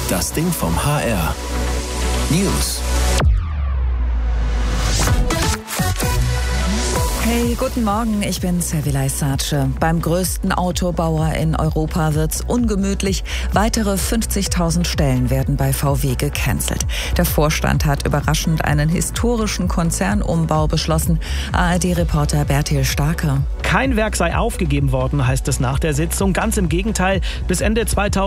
Das Ding vom HR. News. Hey, guten Morgen, ich bin Servilay Sace. Beim größten Autobauer in Europa wird's ungemütlich. Weitere 50.000 Stellen werden bei VW gecancelt. Der Vorstand hat überraschend einen historischen Konzernumbau beschlossen. ARD-Reporter Bertil Starke. Kein Werk sei aufgegeben worden, heißt es nach der Sitzung. Ganz im Gegenteil, bis Ende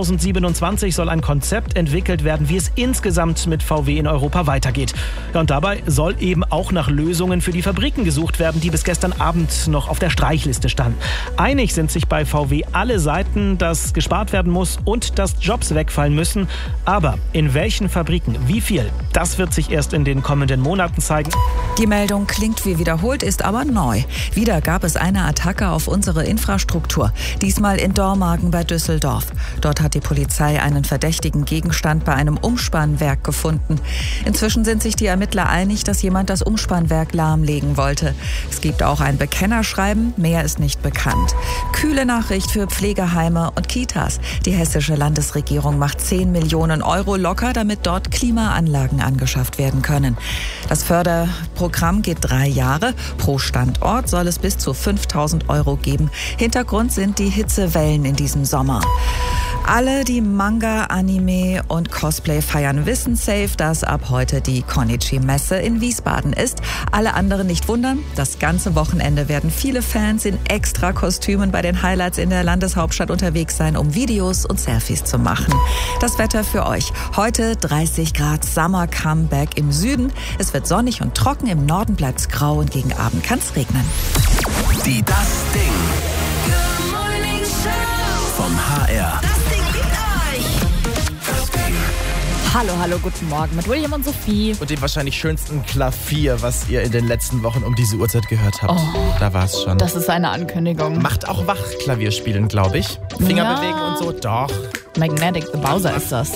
2027 soll ein Konzept entwickelt werden, wie es insgesamt mit VW in Europa weitergeht. Ja, und dabei soll eben auch nach Lösungen für die Fabriken gesucht werden, die bis gestern Abend noch auf der Streichliste standen. Einig sind sich bei VW alle Seiten, dass gespart werden muss und dass Jobs wegfallen müssen. Aber in welchen Fabriken, wie viel, das wird sich erst in den kommenden Monaten zeigen. Die Meldung klingt wie wiederholt, ist aber neu. Wieder gab es eine Attacke auf unsere Infrastruktur. Diesmal in Dormagen bei Düsseldorf. Dort hat die Polizei einen verdächtigen Gegenstand bei einem Umspannwerk gefunden. Inzwischen sind sich die Ermittler einig, dass jemand das Umspannwerk lahmlegen wollte. Es gibt auch ein Bekennerschreiben, mehr ist nicht bekannt. Kühle Nachricht für Pflegeheime und Kitas. Die hessische Landesregierung macht 10 Millionen Euro locker, damit dort Klimaanlagen angeschafft werden können. Das Förderprogramm geht 3 Jahre. Pro Standort soll es bis zu 5.000 Euro geben. Hintergrund sind die Hitzewellen in diesem Sommer. Alle, die Manga, Anime und Cosplay feiern, wissen safe, dass ab heute die Konichi-Messe in Wiesbaden ist. Alle anderen nicht wundern, das ganze Wochenende werden viele Fans in Extra-Kostümen bei den Highlights in der Landeshauptstadt unterwegs sein, um Videos und Selfies zu machen. Das Wetter für euch. Heute 30 Grad Summer Comeback im Süden. Es wird sonnig und trocken, im Norden bleibt's grau und gegen Abend kann's regnen. Die Das Ding. Good Morning Show. Vom HR. Das Ding liebt euch. Das Ding. Hallo, guten Morgen mit William und Sophie. Und dem wahrscheinlich schönsten Klavier, was ihr in den letzten Wochen um diese Uhrzeit gehört habt. Da war es schon. Das ist eine Ankündigung. Macht auch wach Klavier spielen, glaube ich. Finger bewegen und so. Doch. Magnetic the Bowser ist das.